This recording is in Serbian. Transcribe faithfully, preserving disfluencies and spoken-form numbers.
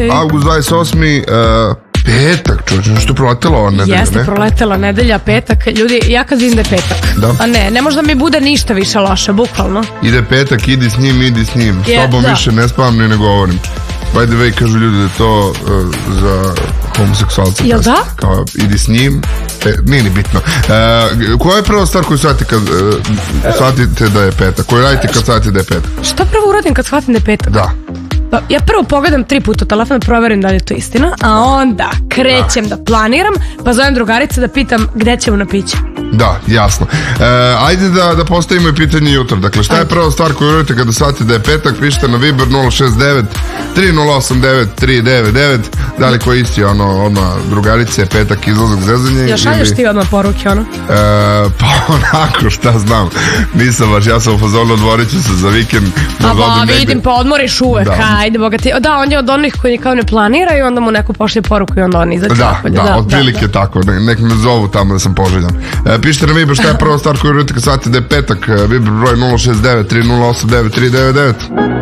Avgust dvadeset osmi Uh, petak, čuče, što je proletela ova nedelja, Jeste, ne? proletela nedelja, petak. Ljudi, ja kad vidim da je petak. Da. A ne, ne može da mi bude ništa više loše, bukvalno. Ide petak, idi s njim, idi s njim. S Je, tobom da. više ne spavam ni ne govorim. By the way, kažu ljudi da je to uh, za homoseksualce. Jel da? Kao, idi s njim. E, nije ni bitno. Uh, koja je prva stvar koju shvatite kad uh, shvatite da je petak? Koju radite kad shvatite da je petak? Šta prvo uradim kad shvatim da je petak? Da. Pa ja prvo pogledam tri puta u telefon da proverim da li je to istina, a onda krećem da, da planiram, pa zovem drugarice da pitam gde ćemo na piće. Da, jasno. E, ajde da, da postavimo i pitanje jutro. Dakle, šta je prva stvar koju uradite kada shvatite da je petak? Pišite na Viber nula šest devet tri nula osam devet tri devet devet. Da li koji isti ono, odmah drugarice, petak, izlazak, zezanje? Ja šalješ ti odmah poruke, ono? E, pa onako, šta znam. Nisam baš, ja sam u fazonu, odmorit ću se za vikend. A ba, vidim, pa odmoriš uvek, da. Ajde, boga ti. Da, on je od onih koji kao ne planiraju, onda mu neko pošli poruku i onda on izađe. Da, napolje. da, da, otprilike da. tako. Ne, nek me zovu tamo da sam poželjan. E, pišite na Viber šta je prva stvar koju uradite kad shvatite da je petak. Viber broj nula šest devet tri nula osam devet tri devet devet.